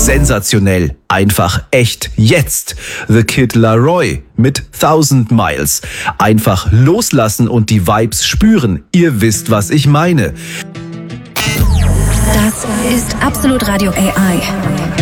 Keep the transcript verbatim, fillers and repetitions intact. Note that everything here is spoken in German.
Sensationell, einfach echt jetzt. The Kid Laroi mit Thousand Miles. Einfach loslassen und die Vibes spüren. Ihr wisst, was ich meine. Das ist Absolut Radio A I.